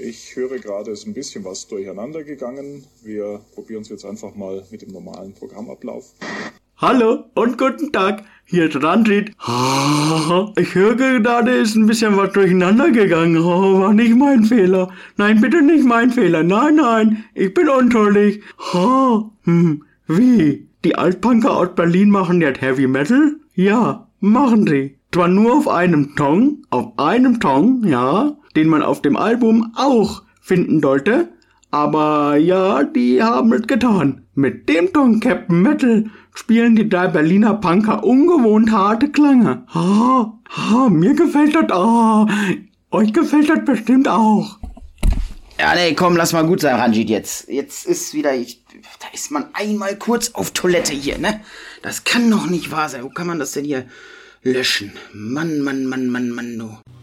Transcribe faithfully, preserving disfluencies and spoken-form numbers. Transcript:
Ich höre gerade, es ist ein bisschen was durcheinander gegangen. Wir probieren es jetzt einfach mal mit dem normalen Programmablauf. Hallo und guten Tag, hier ist Randrit. Ich höre gerade, ist ein bisschen was durcheinander gegangen. Oh, war nicht mein Fehler. Nein, bitte nicht mein Fehler. Nein, nein, ich bin unschuldig. Oh, hm, wie? Die Altpunker aus Berlin machen jetzt Heavy Metal? Ja, machen sie. Zwar nur auf einem Song, auf einem Song, ja, den man auf dem Album auch finden sollte. Aber ja, die haben es getan. Mit dem Song Captain Metal spielen die drei Berliner Punker ungewohnt harte Klänge. Ah, ah, mir gefällt das auch. Euch gefällt das bestimmt auch. Ja, nee, komm, lass mal gut sein, Ranjit, jetzt. Jetzt ist wieder, ich, da ist man einmal kurz auf Toilette hier, ne? Das kann doch nicht wahr sein. Wo kann man das denn hier löschen? Mann, Mann, Mann, Mann, Mann, du.